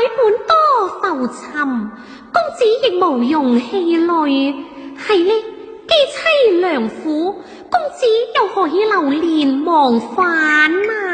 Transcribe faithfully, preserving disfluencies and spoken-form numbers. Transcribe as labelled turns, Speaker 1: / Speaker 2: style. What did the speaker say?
Speaker 1: 本多浮沉，公子亦無容氣餒。係呢，既凄涼苦，公子又何以流連忘返啊？